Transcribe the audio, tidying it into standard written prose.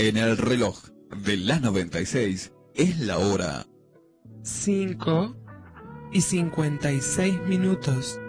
En el reloj de la 96 es la hora 5:56.